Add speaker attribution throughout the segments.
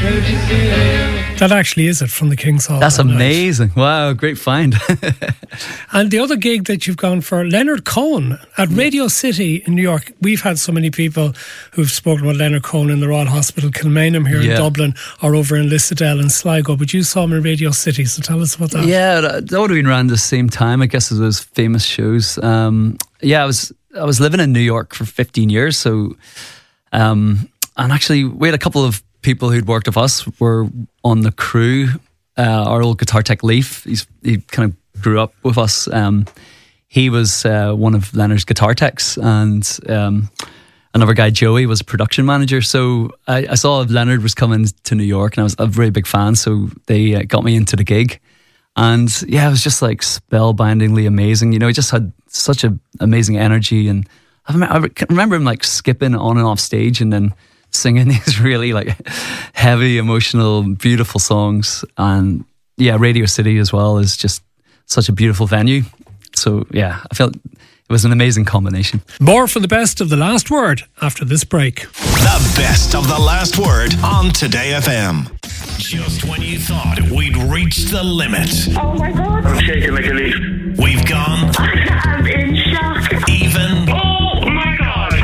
Speaker 1: That actually is it from the King's Hall.
Speaker 2: That's amazing. Wow, great find.
Speaker 1: And the other gig that you've gone for, Leonard Cohen at Radio City in New York. We've had so many people who've spoken about Leonard Cohen in the Royal Hospital, Kilmainham here in Dublin, or over in Lissadell and Sligo. But you saw him in Radio City, so tell us about that.
Speaker 2: Yeah, that would have been around the same time, I guess, as those famous shows. I was living in New York for 15 years, so and actually we had a couple of people who'd worked with us were on the crew. Our old guitar tech Leaf, he kind of grew up with us. He was one of Leonard's guitar techs, and another guy, Joey, was a production manager. So I saw Leonard was coming to New York, and I was a very big fan, so they got me into the gig. And yeah, it was just like spellbindingly amazing. You know, he just had such an amazing energy, and I remember him like skipping on and off stage and then singing these really like heavy, emotional, beautiful songs. And yeah, Radio City as well is just such a beautiful venue. So yeah, I felt it was an amazing combination.
Speaker 1: More for the best of The Last Word after this break.
Speaker 3: The best of The Last Word on Today FM. Just when you thought we'd reached the limit.
Speaker 4: Oh my God.
Speaker 3: I'm shaking like a leaf. We've gone.
Speaker 4: I'm in shock.
Speaker 3: Even.
Speaker 4: Oh my God.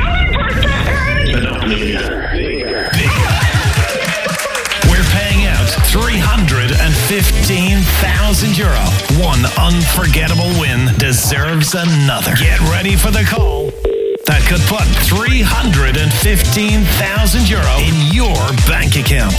Speaker 3: We're paying out €315,000. One unforgettable win deserves another. Get ready for the call that could put €315,000 in your bank account.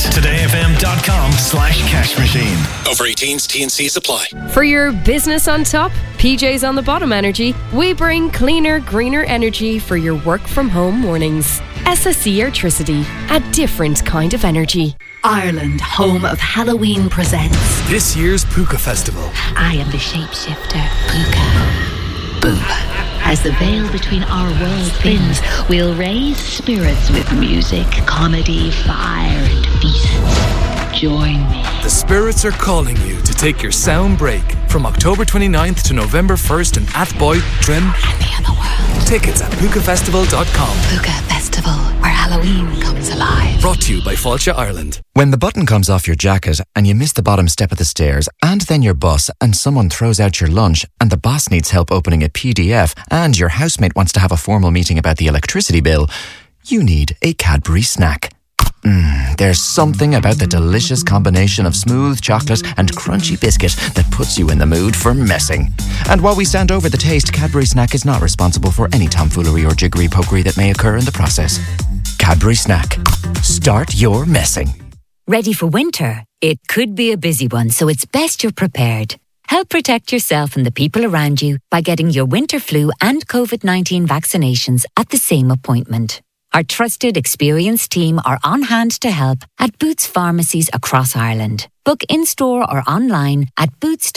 Speaker 3: TodayFM.com/cash machine.
Speaker 5: Over 18s, T&Cs apply.
Speaker 6: For your business on top, PJ's on the bottom energy, we bring cleaner, greener energy for your work from home mornings. SSE Airtricity, a different kind of energy.
Speaker 7: Ireland, home of Halloween, presents
Speaker 8: this year's Puka Festival.
Speaker 7: I am the shapeshifter, Puka. Boom. As the veil between our worlds thins, we'll raise spirits with music, comedy, fire, and feasts. Join me.
Speaker 8: The spirits are calling you to take your sound break from October 29th to November 1st in Athboy, Trim,
Speaker 7: and the other world.
Speaker 8: Tickets at pukafestival.com.
Speaker 7: Puka Festival, where Halloween comes alive.
Speaker 8: Brought to you by Fáilte Ireland.
Speaker 9: When the button comes off your jacket and you miss the bottom step of the stairs and then your bus and someone throws out your lunch and the boss needs help opening a PDF and your housemate wants to have a formal meeting about the electricity bill, you need a Cadbury snack. There's something about the delicious combination of smooth chocolate and crunchy biscuit that puts you in the mood for messing. And while we stand over the taste, Cadbury Snack is not responsible for any tomfoolery or jiggery-pokery that may occur in the process. Cadbury Snack. Start your messing.
Speaker 10: Ready for winter? It could be a busy one, so it's best you're prepared. Help protect yourself and the people around you by getting your winter flu and COVID-19 vaccinations at the same appointment. Our trusted, experienced team are on hand to help at Boots pharmacies across Ireland. Book in-store or online at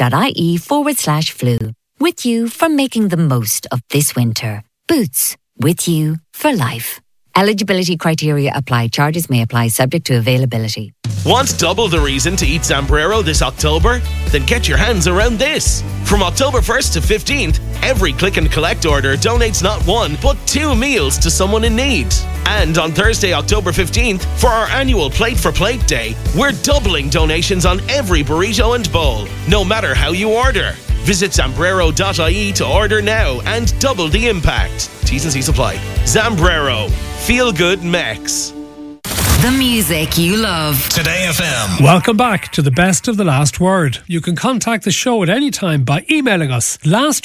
Speaker 10: boots.ie/flu. With you for making the most of this winter. Boots, with you for life. Eligibility criteria apply. Charges may apply subject to availability.
Speaker 11: Want double the reason to eat Zambrero this October? Then get your hands around this. From October 1st to 15th, every click and collect order donates not one, but 2 meals to someone in need. And on Thursday, October 15th, for our annual Plate for Plate Day, we're doubling donations on every burrito and bowl, no matter how you order. Visit Zambrero.ie to order now and double the impact. T's and C's apply. Zambrero. Feel good Mex.
Speaker 10: The music you love.
Speaker 3: Today FM.
Speaker 1: Welcome back to the best of The Last Word. You can contact the show at any time by emailing us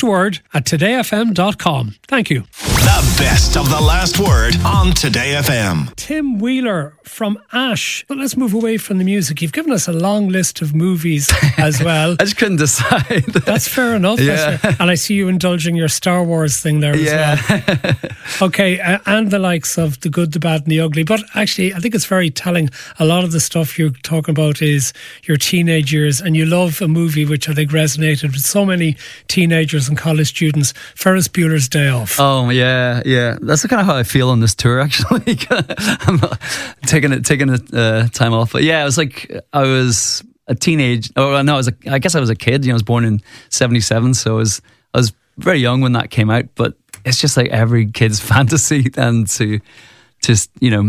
Speaker 1: lastword@todayfm.com. Thank you.
Speaker 3: The best of The Last Word on Today FM.
Speaker 1: Tim Wheeler from Ash. But let's move away from the music. You've given us a long list of movies as well.
Speaker 2: I just couldn't decide.
Speaker 1: That's fair enough.
Speaker 2: Yeah.
Speaker 1: And I see you indulging your Star Wars thing there as well. Okay, and the likes of The Good, the Bad and the Ugly. But actually, I think it's very telling. A lot of the stuff you're talking about is your teenage years, and you love a movie which I think resonated with so many teenagers and college students, Ferris Bueller's Day Off.
Speaker 2: Oh, yeah. That's kind of how I feel on this tour, actually. I'm not taking time off. But yeah, it was like I was a teenage. Oh, no, I guess I was a kid. You know, I was born in 1977, so I was very young when that came out. But it's just like every kid's fantasy, and to just, you know,